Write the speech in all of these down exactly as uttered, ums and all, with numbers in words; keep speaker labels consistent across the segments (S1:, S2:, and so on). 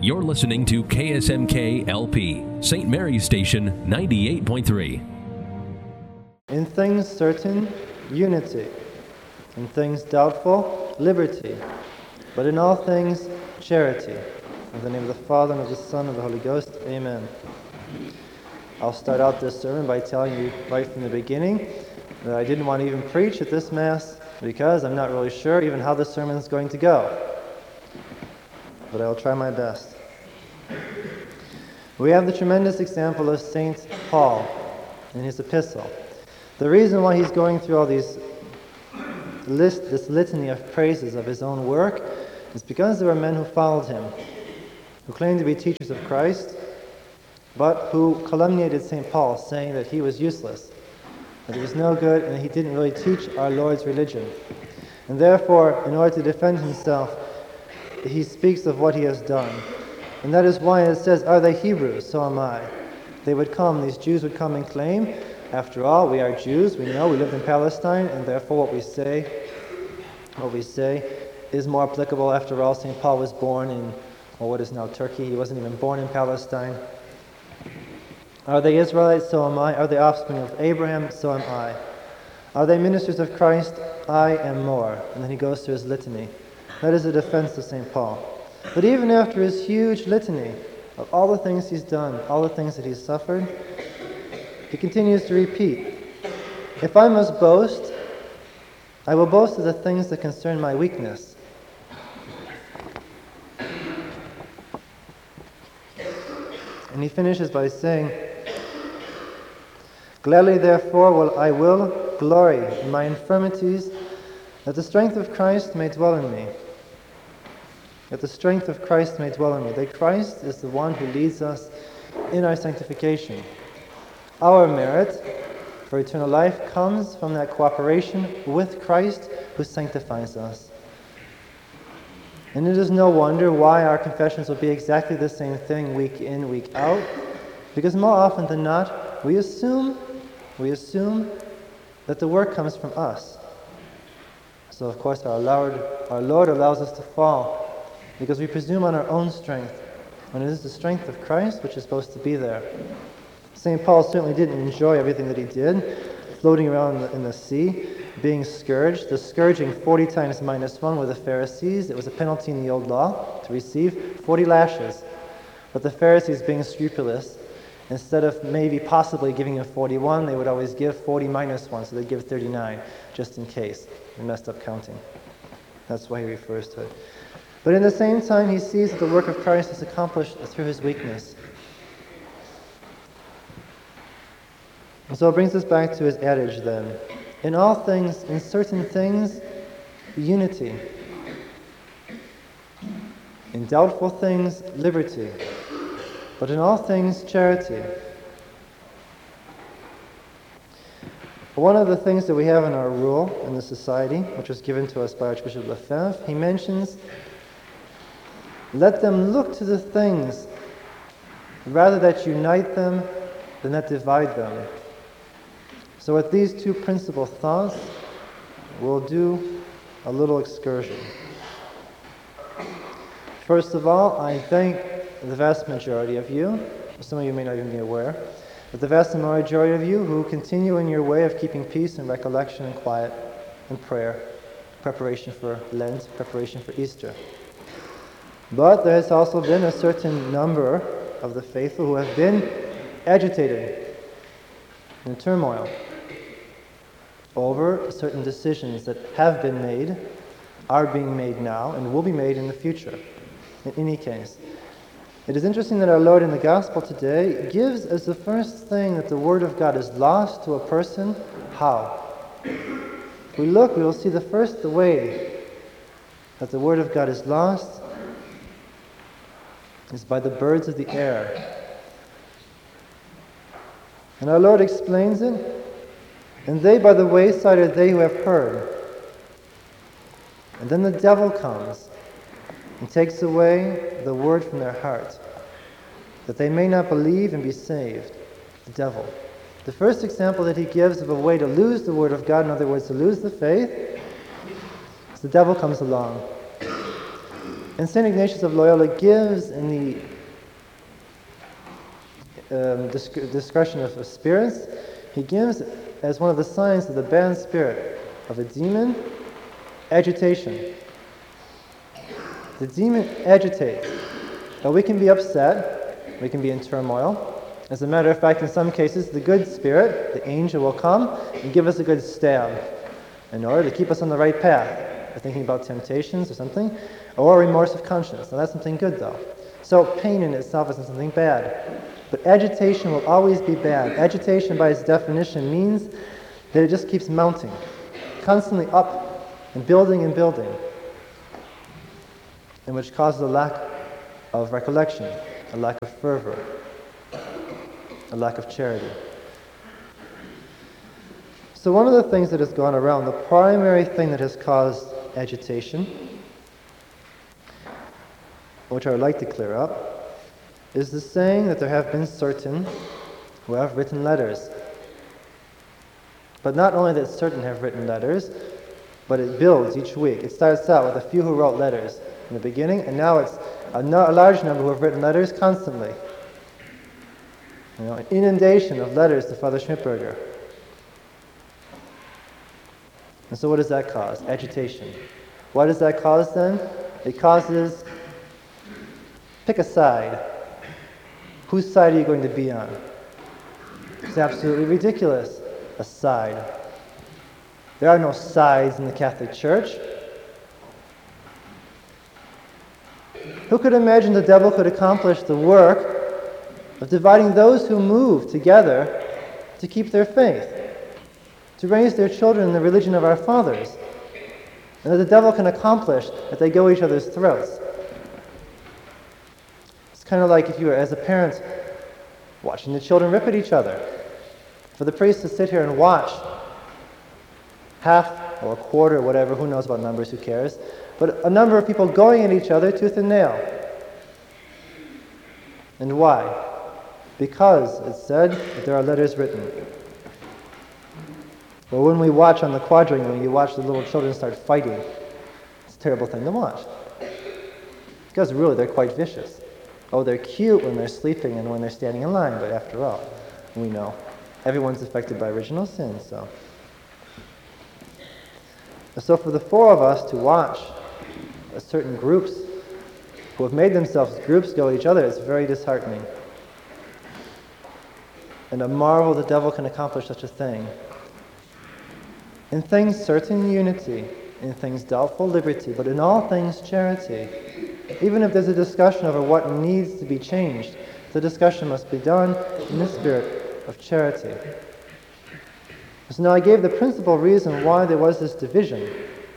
S1: You're listening to K S M K L P, Saint Mary's Station, ninety-eight point three.
S2: In things certain, unity. In things doubtful, liberty. But in all things, charity. In the name of the Father, and of the Son, and of the Holy Ghost, amen. I'll start out this sermon by telling you right from the beginning that I didn't want to even preach at this Mass because I'm not really sure even how the sermon is going to go. But I will try my best. We have the tremendous example of Saint Paul in his epistle. The reason why he's going through all these list, this litany of praises of his own work is because there were men who followed him, who claimed to be teachers of Christ, but who calumniated Saint Paul, saying that he was useless, that he was no good, and he didn't really teach our Lord's religion. And therefore, in order to defend himself, he speaks of what he has done. And that is why it says, "Are they Hebrews? So am I." They would come, these Jews would come and claim, after all, we are Jews, we know, we lived in Palestine, and therefore what we say, what we say is more applicable. After all, Saint Paul was born in, well, what is now Turkey. He wasn't even born in Palestine. Are they Israelites? So am I. Are they offspring of Abraham? So am I. Are they ministers of Christ? I am more. And then he goes through his litany. That is a defense of Saint Paul. But even after his huge litany of all the things he's done, all the things that he's suffered, he continues to repeat, "If I must boast, I will boast of the things that concern my weakness." And he finishes by saying, "Gladly therefore will I will glory in my infirmities, that the strength of Christ may dwell in me." That the strength of Christ may dwell in me. That Christ is the one who leads us in our sanctification. Our merit for eternal life comes from that cooperation with Christ who sanctifies us. And it is no wonder why our confessions will be exactly the same thing week in, week out, because more often than not, we assume, we assume that the work comes from us. So of course our Lord, our Lord allows us to fall, because we presume on our own strength, when it is the strength of Christ which is supposed to be there. Saint Paul certainly didn't enjoy everything that he did, floating around in the, in the sea, being scourged, the scourging forty times minus one with the Pharisees. It was a penalty in the old law to receive forty lashes. But the Pharisees, being scrupulous, instead of maybe possibly giving him forty-one, they would always give forty minus one, so they'd give thirty-nine, just in case they messed up counting. That's why he refers to it. But in the same time, he sees that the work of Christ is accomplished through his weakness. And so it brings us back to his adage then. In all things, in certain things, unity. In doubtful things, liberty. But in all things, charity. One of the things that we have in our rule in the society, which was given to us by Archbishop Lefebvre, he mentions, "Let them look to the things rather that unite them than that divide them." So with these two principal thoughts, we'll do a little excursion. First of all, I thank the vast majority of you, some of you may not even be aware, but the vast majority of you who continue in your way of keeping peace and recollection and quiet and prayer, preparation for Lent, preparation for Easter. But there has also been a certain number of the faithful who have been agitated in turmoil over certain decisions that have been made, are being made now, and will be made in the future. In any case, it is interesting that our Lord in the Gospel today gives as the first thing that the Word of God is lost to a person. How? If we look, we will see the first the way that the Word of God is lost is by the birds of the air. And our Lord explains it, "And they by the wayside are they who have heard. And then the devil comes and takes away the word from their heart, that they may not believe and be saved." The devil. The first example that he gives of a way to lose the Word of God, in other words, to lose the faith, is the devil comes along. And Saint Ignatius of Loyola gives in the um, disc discussion of, of spirits, he gives as one of the signs of the bad spirit of a demon, agitation. The demon agitates. Now we can be upset, we can be in turmoil. As a matter of fact, in some cases, the good spirit, the angel, will come and give us a good stab in order to keep us on the right path. We're thinking about temptations or something, or remorse of conscience. Now that's something good though. So pain in itself isn't something bad. But agitation will always be bad. Agitation by its definition means that it just keeps mounting, constantly up and building and building, and which causes a lack of recollection, a lack of fervor, a lack of charity. So one of the things that has gone around, the primary thing that has caused agitation, which I would like to clear up, is the saying that there have been certain who have written letters. But not only that certain have written letters, but it builds each week. It starts out with a few who wrote letters in the beginning, and now it's a, no, a large number who have written letters constantly. You know, an inundation of letters to Father Schmidberger. And so what does that cause? Agitation. What does that cause then? It causes, pick a side. Whose side are you going to be on? It's absolutely ridiculous. A side. There are no sides in the Catholic Church. Who could imagine the devil could accomplish the work of dividing those who move together to keep their faith, to raise their children in the religion of our fathers, and that the devil can accomplish that they go each other's throats? It's kind of like if you were, as a parent, watching the children rip at each other. For the priest to sit here and watch half or a quarter or whatever, who knows about numbers, who cares, but a number of people going at each other tooth and nail. And why? Because it's said that there are letters written. But when we watch on the quadrangle, you watch the little children start fighting. It's a terrible thing to watch. Because really, they're quite vicious. Oh, they're cute when they're sleeping and when they're standing in line, but after all, we know everyone's affected by original sin, so. So for the four of us to watch certain groups who have made themselves groups go at each other, it's very disheartening. And a marvel the devil can accomplish such a thing. In things certain, unity. In things doubtful, liberty. But in all things, charity. Even if there's a discussion over what needs to be changed, the discussion must be done in the spirit of charity. So now I gave the principal reason why there was this division.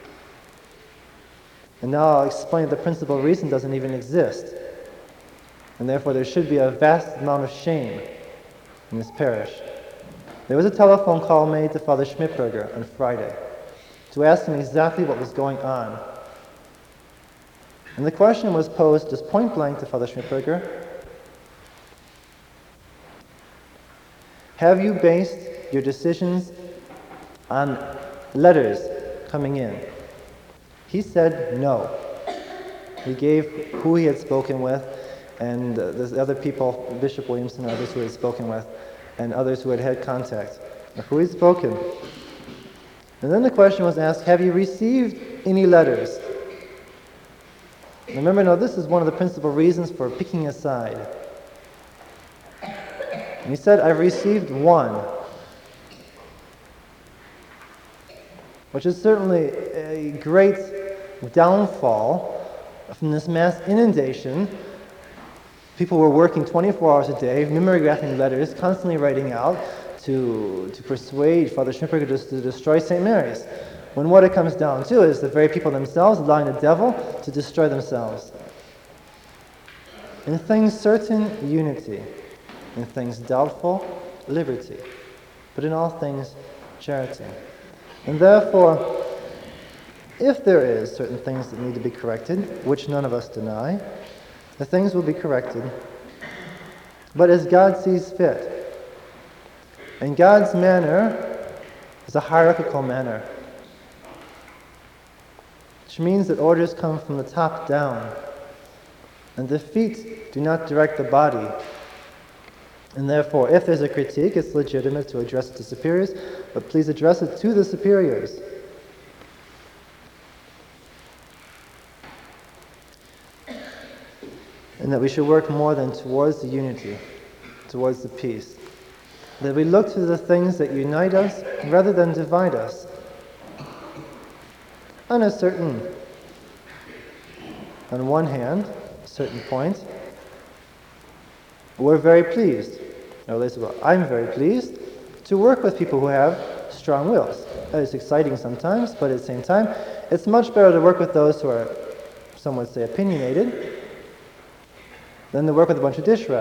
S2: And now I'll explain that the principal reason doesn't even exist. And therefore there should be a vast amount of shame in this parish. There was a telephone call made to Father Schmidberger on Friday to ask him exactly what was going on. And the question was posed just point blank to Father Schmidberger. Have you based your decisions on letters coming in? He said no. He gave who he had spoken with, and uh, there's other people, Bishop Williamson and others who he had spoken with, and others who had had contact, of who he had spoken. And then the question was asked, have you received any letters? Remember, now this is one of the principal reasons for picking a side. And he said, I've received one, which is certainly a great downfall from this mass inundation. People were working twenty-four hours a day, mimeographing letters, constantly writing out to, to persuade Father Schmidberger to, to destroy Saint Mary's, when what it comes down to is the very people themselves allowing the devil to destroy themselves. In things certain, unity. In things doubtful, liberty. But in all things, charity. And therefore, if there is certain things that need to be corrected, which none of us deny, the things will be corrected. But as God sees fit. And God's manner is a hierarchical manner, which means that orders come from the top down. And the feet do not direct the body. And therefore, if there's a critique, it's legitimate to address it to superiors, but please address it to the superiors. And that we should work more than towards the unity, towards the peace. That we look to the things that unite us rather than divide us. On a certain, on one hand, a certain point, we're very pleased, or at least well, I'm very pleased, to work with people who have strong wills. It's exciting sometimes, but at the same time, it's much better to work with those who are, some would say, opinionated, than to work with a bunch of dish